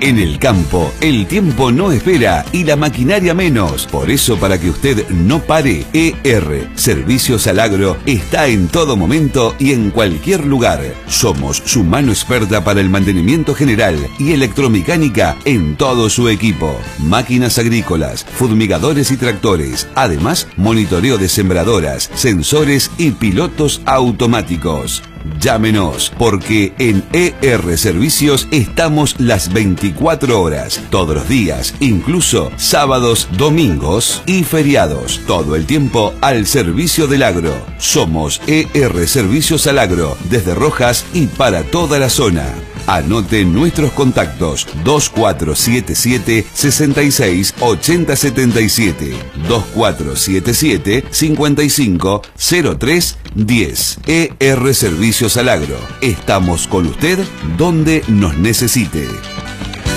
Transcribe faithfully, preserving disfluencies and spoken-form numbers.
En el campo, el tiempo no espera y la maquinaria menos. Por eso, para que usted no pare, E R Servicios al Agro está en todo momento y en cualquier lugar. Somos su mano experta para el mantenimiento general y electromecánica en todo su equipo. Máquinas agrícolas, fumigadores y tractores. Además, monitoreo de sembradoras, sensores y pilotos automáticos. Llámenos, porque en E R Servicios estamos las veinticuatro horas, todos los días, incluso sábados, domingos y feriados. Todo el tiempo al servicio del agro. Somos E R Servicios al Agro, desde Rojas y para toda la zona. Anote nuestros contactos: dos cuatro siete siete, seis seis ocho cero siete siete, dos cuatro siete siete, cinco cinco cero tres uno cero. E R Servicios al Agro. Estamos con usted donde nos necesite.